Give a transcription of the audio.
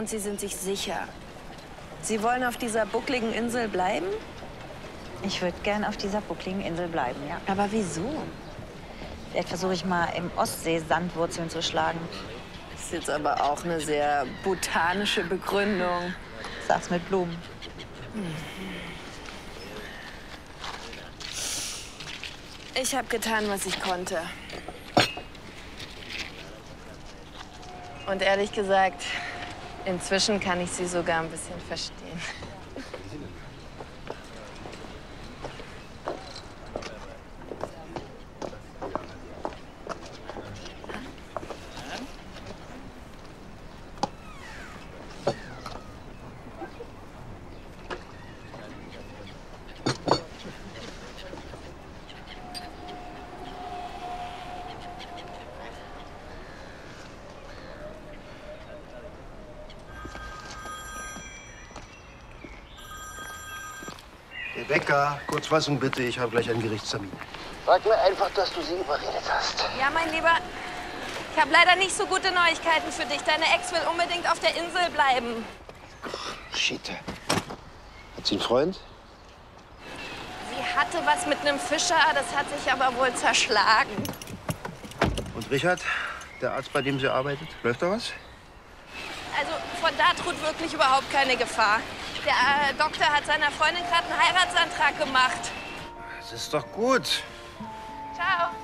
und Sie sind sich sicher. Sie wollen auf dieser buckligen Insel bleiben? Ich würde gern auf dieser buckligen Insel bleiben, ja. Aber wieso? Vielleicht versuche ich mal im Ostsee Sandwurzeln zu schlagen. Das ist jetzt aber auch eine sehr botanische Begründung. Sag's mit Blumen. Ich habe getan, was ich konnte. Und ehrlich gesagt, inzwischen kann ich Sie sogar ein bisschen verstehen. Herr Becker, kurz Fassung bitte, ich habe gleich einen Gerichtstermin. Sag mir einfach, dass du sie überredet hast. Ja, mein Lieber, ich habe leider nicht so gute Neuigkeiten für dich. Deine Ex will unbedingt auf der Insel bleiben. Shit. Hat sie einen Freund? Sie hatte was mit einem Fischer, das hat sich aber wohl zerschlagen. Und Richard, der Arzt, bei dem sie arbeitet, läuft da was? Also von da droht wirklich überhaupt keine Gefahr. Der Doktor hat seiner Freundin gerade einen Heiratsantrag gemacht. Das ist doch gut. Ciao.